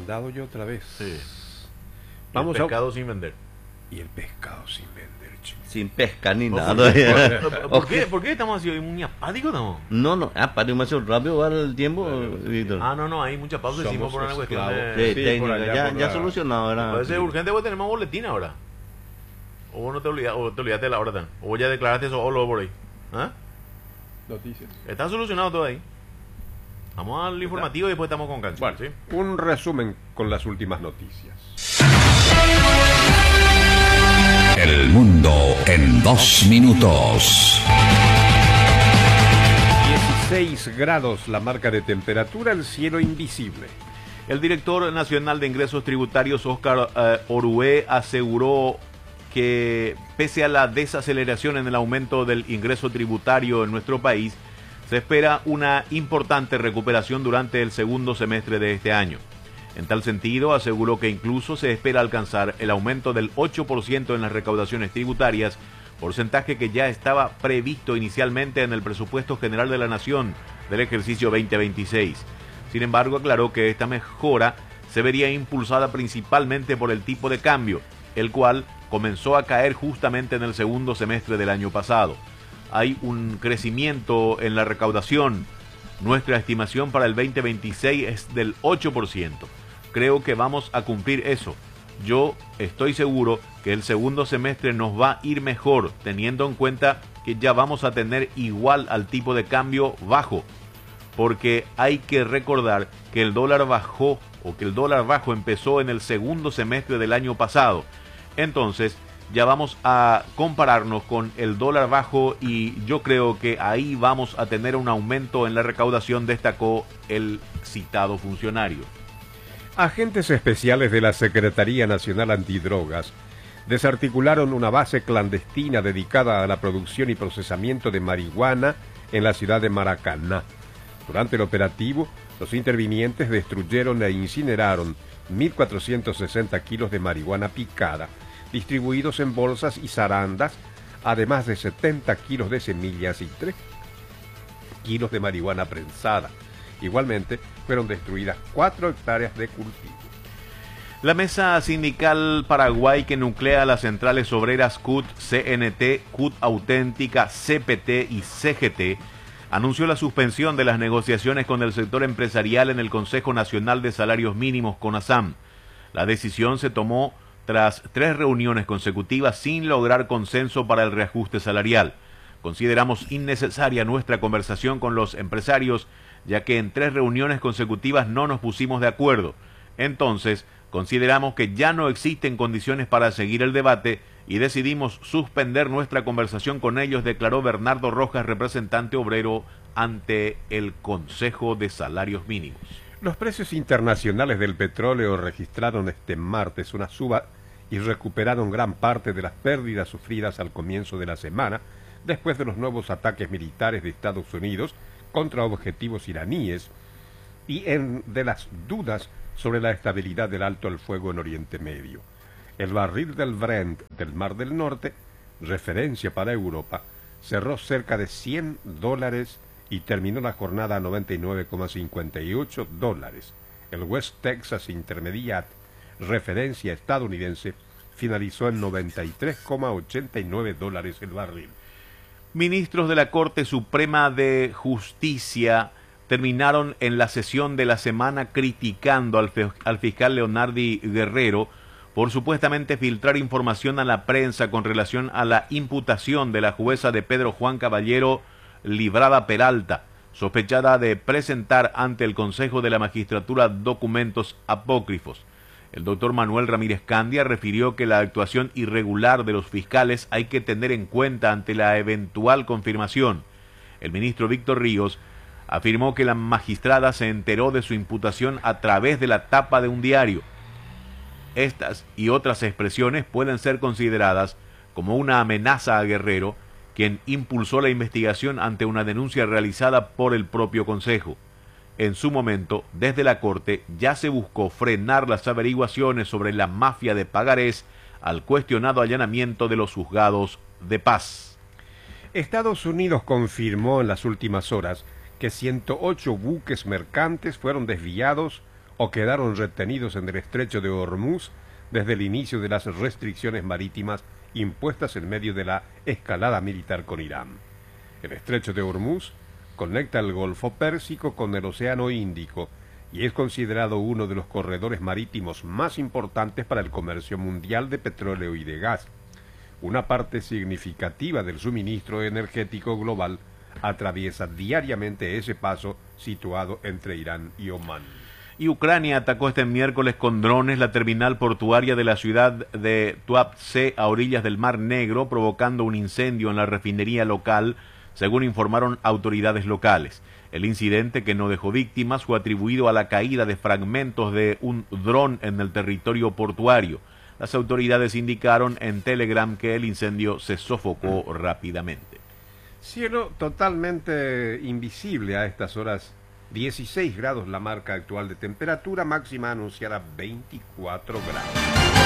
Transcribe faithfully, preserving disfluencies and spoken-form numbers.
mandado yo otra vez. Sí. Vamos el pescado a... sin vender. Y el pescado sin vender, chico. Sin pesca ni ¿Por nada. qué? ¿Por, por qué? ¿Por qué estamos así? ¿Muy apáticos no? No, no, ah, para demasiado rápido va el tiempo, Víctor. Ah, no, no, hay mucha pausa. Somos Hicimos por una cuestión esclavos. de... Sí, sí, técnica, por allá, ya, por ya la- solucionado, ¿verdad? Parece urgente porque tenemos boletín ahora. O vos no te olvidas, o te olvidaste de la hora tan. O vos ya declaraste eso solo por ahí. ¿Ah? Noticias. Está solucionado todo ahí. Vamos al informativo y después estamos con canción. Bueno, ¿sí? un resumen con las últimas noticias. El mundo en dos minutos. dieciséis grados la marca de temperatura, el cielo invisible. El director nacional de ingresos tributarios, Óscar eh, Orué, aseguró que pese a la desaceleración en el aumento del ingreso tributario en nuestro país, se espera una importante recuperación durante el segundo semestre de este año. En tal sentido, aseguró que incluso se espera alcanzar el aumento del ocho por ciento en las recaudaciones tributarias, porcentaje que ya estaba previsto inicialmente en el presupuesto general de la Nación del ejercicio veinte veintiséis. Sin embargo, aclaró que esta mejora se vería impulsada principalmente por el tipo de cambio, el cual comenzó a caer justamente en el segundo semestre del año pasado. Hay un crecimiento en la recaudación. Nuestra estimación para el veinte veintiséis es del ocho por ciento. Creo que vamos a cumplir eso. Yo estoy seguro que el segundo semestre nos va a ir mejor, teniendo en cuenta que ya vamos a tener igual al tipo de cambio bajo. Porque hay que recordar que el dólar bajó, o que el dólar bajo empezó en el segundo semestre del año pasado. Entonces, ya vamos a compararnos con el dólar bajo y yo creo que ahí vamos a tener un aumento en la recaudación, destacó el citado funcionario. Agentes especiales de la Secretaría Nacional Antidrogas desarticularon una base clandestina dedicada a la producción y procesamiento de marihuana en la ciudad de Maracaná. Durante el operativo, los intervinientes destruyeron e incineraron mil cuatrocientos sesenta kilos de marihuana picada, distribuidos en bolsas y zarandas, además de setenta kilos de semillas y tres kilos de marihuana prensada. Igualmente, fueron destruidas cuatro hectáreas de cultivo. La Mesa Sindical Paraguay, que nuclea las centrales obreras C U T, C N T, C U T Auténtica, C P T y C G T, anunció la suspensión de las negociaciones con el sector empresarial en el Consejo Nacional de Salarios Mínimos, CONASAM. La decisión se tomó tras tres reuniones consecutivas sin lograr consenso para el reajuste salarial. Consideramos innecesaria nuestra conversación con los empresarios, ya que en tres reuniones consecutivas no nos pusimos de acuerdo. Entonces, consideramos que ya no existen condiciones para seguir el debate y decidimos suspender nuestra conversación con ellos, declaró Bernardo Rojas, representante obrero ante el Consejo de Salarios Mínimos. Los precios internacionales del petróleo registraron este martes una suba y recuperaron gran parte de las pérdidas sufridas al comienzo de la semana, después de los nuevos ataques militares de Estados Unidos contra objetivos iraníes y en, de las dudas sobre la estabilidad del alto al fuego en Oriente Medio. El barril del Brent del Mar del Norte, referencia para Europa, cerró cerca de cien dólares y terminó la jornada a noventa y nueve coma cincuenta y ocho dólares. El West Texas Intermediate, referencia estadounidense, finalizó en noventa y tres coma ochenta y nueve dólares el barril. Ministros de la Corte Suprema de Justicia terminaron en la sesión de la semana criticando al, al fiscal Leonardi Guerrero por supuestamente filtrar información a la prensa con relación a la imputación de la jueza de Pedro Juan Caballero Librada Peralta, sospechada de presentar ante el Consejo de la Magistratura documentos apócrifos. El doctor Manuel Ramírez Candia refirió que la actuación irregular de los fiscales hay que tener en cuenta ante la eventual confirmación. El ministro Víctor Ríos afirmó que la magistrada se enteró de su imputación a través de la tapa de un diario. Estas y otras expresiones pueden ser consideradas como una amenaza a Guerrero, quien impulsó la investigación ante una denuncia realizada por el propio Consejo. En su momento, desde la Corte, ya se buscó frenar las averiguaciones sobre la mafia de pagarés al cuestionado allanamiento de los juzgados de paz. Estados Unidos confirmó en las últimas horas que ciento ocho buques mercantes fueron desviados o quedaron retenidos en el estrecho de Hormuz desde el inicio de las restricciones marítimas impuestas en medio de la escalada militar con Irán. El estrecho de Hormuz conecta el Golfo Pérsico con el Océano Índico y es considerado uno de los corredores marítimos más importantes para el comercio mundial de petróleo y de gas. Una parte significativa del suministro energético global atraviesa diariamente ese paso situado entre Irán y Omán. Y Ucrania atacó este miércoles con drones la terminal portuaria de la ciudad de Tuapse a orillas del Mar Negro, provocando un incendio en la refinería local, según informaron autoridades locales. El incidente, que no dejó víctimas, fue atribuido a la caída de fragmentos de un dron en el territorio portuario. Las autoridades indicaron en Telegram que el incendio se sofocó rápidamente. Cielo totalmente invisible a estas horas, dieciséis grados la marca actual de temperatura, máxima anunciada veinticuatro grados.